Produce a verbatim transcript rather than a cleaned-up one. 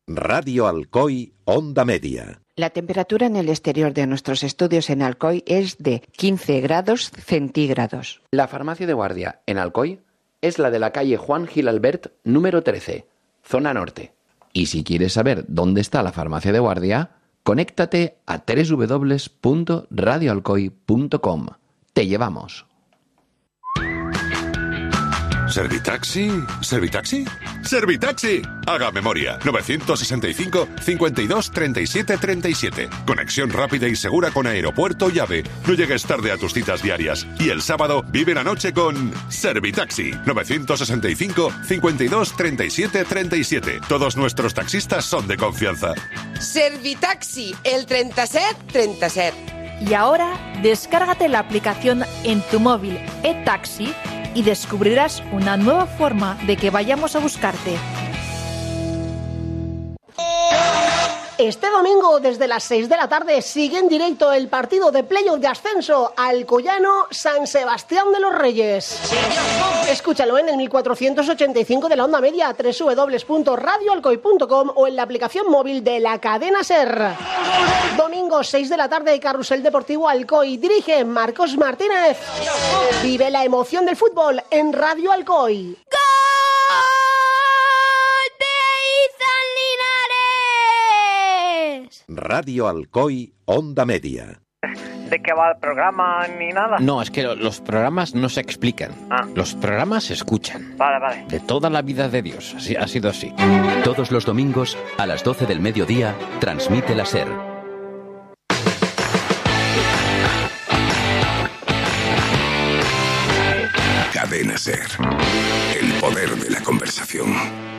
Radio Alcoy, Onda Media. La temperatura en el exterior de nuestros estudios en Alcoy es de quince grados centígrados. La farmacia de guardia en Alcoy es la de la calle Juan Gil Albert, número trece, zona norte. Y si quieres saber dónde está la farmacia de guardia, conéctate a doble u doble u doble u punto radio alcoy punto com. Te llevamos. ¿Servitaxi? ¿Servitaxi? ¡Servitaxi! Haga memoria. novecientos sesenta y cinco, cincuenta y dos, treinta y siete, treinta y siete. Conexión rápida y segura con aeropuerto y AVE. No llegues tarde a tus citas diarias. Y el sábado vive la noche con Servitaxi. novecientos sesenta y cinco, cincuenta y dos, treinta y siete, treinta y siete. Todos nuestros taxistas son de confianza. Servitaxi, el treinta y siete, treinta y siete. Y ahora, descárgate la aplicación en tu móvil eTaxi y descubrirás una nueva forma de que vayamos a buscarte. Este domingo, desde las seis de la tarde, sigue en directo el partido de playoff de ascenso Alcoyano San Sebastián de los Reyes. Escúchalo en el mil cuatrocientos ochenta y cinco de la onda media, doble u doble u doble u punto radio alcoy punto com o en la aplicación móvil de la cadena SER. Domingo, seis de la tarde, Carrusel Deportivo Alcoy. Dirige Marcos Martínez. Vive la emoción del fútbol en Radio Alcoy. Radio Alcoy, Onda Media. ¿De qué va el programa ni nada? No, es que los programas no se explican. Ah. Los programas se escuchan. Vale, vale. De toda la vida de Dios. Así, ha sido así. Todos los domingos, a las doce del mediodía, transmite la SER. Cadena SER. El poder de la conversación.